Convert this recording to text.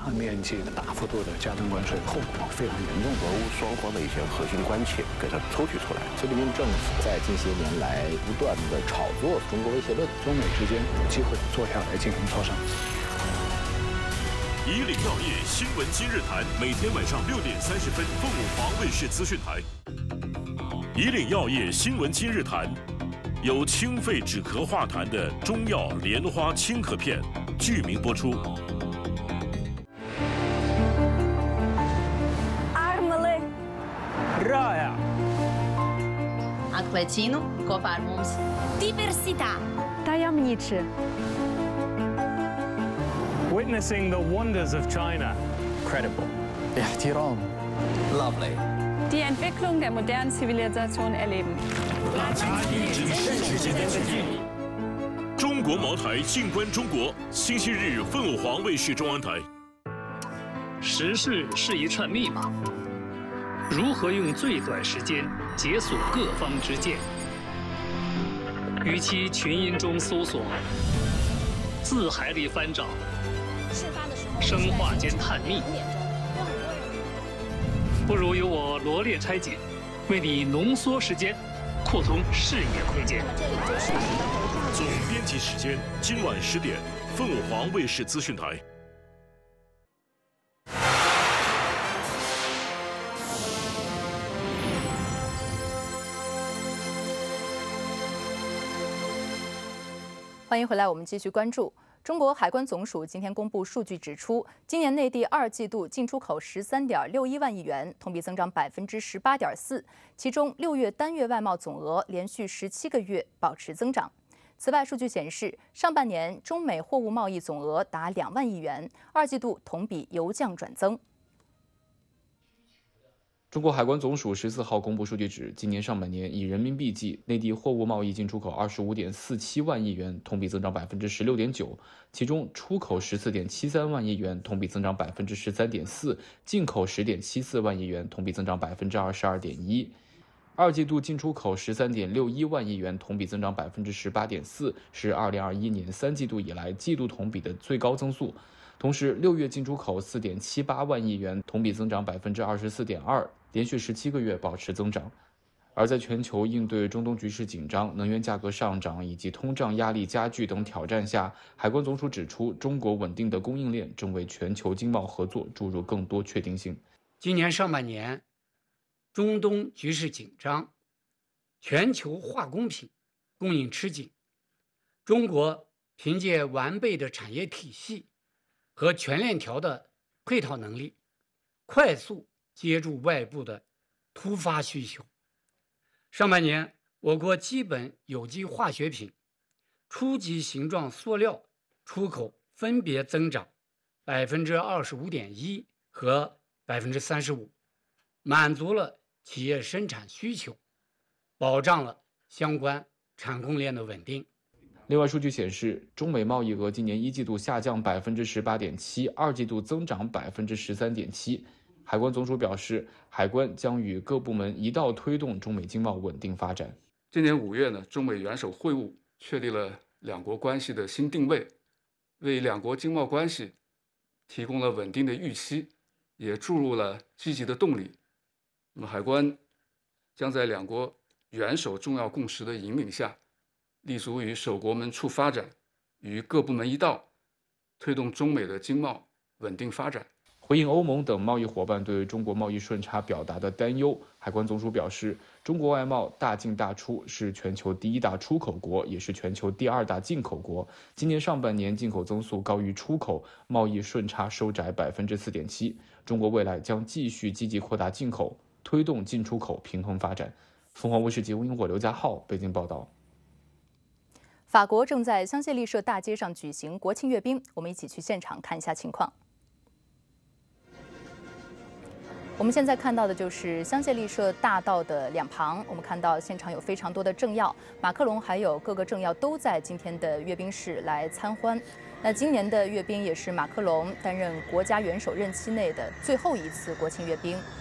大面积、大幅度的加征关税，后果非常严重。 俄乌双方的一些核心关切给它抽取出来。 菲律宾政府在近些年来不断的炒作中国威胁论， 中美之间有机会坐下来进行磋商。 以岭药业新闻今日谈，每天晚上6点30分，凤舞华卫视资讯台。以岭药业新闻今日谈，有清肺止咳化痰的中药莲花清咳片，剧名播出。 Armale Rāja Atklēcinu kopā ar mums. Diversità tajemniczy Witnessing the wonders of China. credible, احترام, Lovely. die Entwicklung der modernen Zivilisation erleben. 中国茅台静观中国，星期日凤凰卫视中央台。 时事是一串密码，如何用最短时间解锁各方之见？与其群音中搜索，字海里翻找，生化间探秘，不如由我罗列拆解，为你浓缩时间，扩通视野空间。 总编辑时间今晚10点，凤凰卫视资讯台。 欢迎回来，我们继续关注。中国海关总署今天公布数据指出，今年内地2季度进出口13.61万亿元，同比增长18.4%，其中6月单月外贸总额连续17个月保持增长。此外，数据显示，上半年中美货物贸易总额达2万亿元，2季度同比由降转增。 中国海关总署14号公布数据指，今年上半年以人民币计，内地货物贸易进出口25.47万亿元，同比增长16.9%，其中出口14.73万亿元，同比增长13.4%，进口10.74万亿元，同比增长22.1%。二季度进出口13.61万亿元，同比增长18.4%，是2021年3季度以来季度同比的最高增速。同时，6月进出口4.78万亿元，同比增长24.2%，连续17个月保持增长。而在全球应对中东局势紧张、能源价格上涨以及通胀压力加剧等挑战下，海关总署指出，中国稳定的供应链正为全球经贸合作注入更多确定性。 今年上半年，中东局势紧张，全球化工品供应吃紧，中国凭借完备的产业体系和全链条的配套能力，快速接住外部的突发需求。上半年，我国基本有机化学品、初级形状塑料出口分别增长25.1%和35%，满足了企业生产需求，保障了相关产供链的稳定。 另外，数据显示，中美贸易额今年1季度下降18.7%，二季度增长13.7%。海关总署表示，海关将与各部门一道推动中美经贸稳定发展。 今年5月呢，中美元首会晤确立了两国关系的新定位，为两国经贸关系提供了稳定的预期，也注入了积极的动力。那么，海关将在两国元首重要共识的引领下，立足于守国门处发展，与各部门一道，推动中美的经贸稳定发展。 回应欧盟等贸易伙伴对中国贸易顺差表达的担忧，海关总署表示，中国外贸大进大出，是全球第1大出口国，也是全球第2大进口国。今年上半年进口增速高于出口，贸易顺差收窄4.7%。中国未来将继续积极扩大进口，推动进出口平衡发展。凤凰卫视节目萤火刘家浩北京报道。 法国正在香榭丽舍大街上举行国庆阅兵，我们一起去现场看一下情况。我们现在看到的就是香榭丽舍大道的两旁，我们看到现场有非常多的政要，马克龙还有各个政要都在今天的阅兵式来参欢。那今年的阅兵也是马克龙担任国家元首任期内的最后一次国庆阅兵。